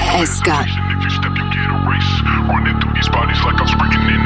Esca. If you step, you get erased. Running through these bodies like I'm sprinting in